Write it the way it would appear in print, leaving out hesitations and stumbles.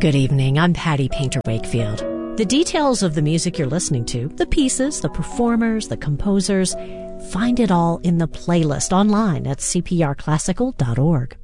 Good evening. I'm Patty Painter Wakefield. The details of the music you're listening to, the pieces, the performers, the composers, find it all in the playlist online at cprclassical.org.